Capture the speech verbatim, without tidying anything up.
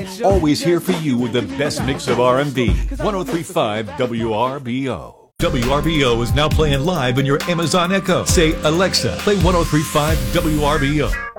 Always here for you with the best mix of R and B. one oh three point five W R B O. W R B O is now playing live in your Amazon Echo. Say, Alexa, play one oh three point five W R B O.